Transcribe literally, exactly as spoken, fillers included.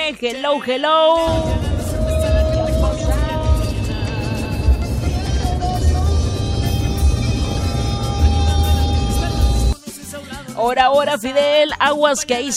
F. Hello, hello. Ahora, ahora, Fidel, aguas que ahí